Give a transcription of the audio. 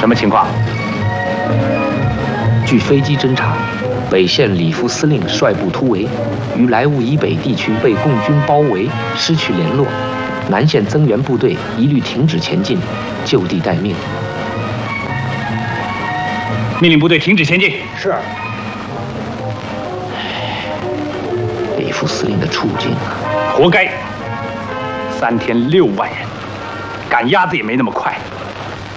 什么情况？ 据飞机侦查，北线李副司令率部突围，于莱芜以北地区被共军包围，失去联络。南线增援部队一律停止前进，就地待命。 命令部队停止前进。 是。 李副司令的处境啊， 活该！3天6万人，赶鸭子也没那么快。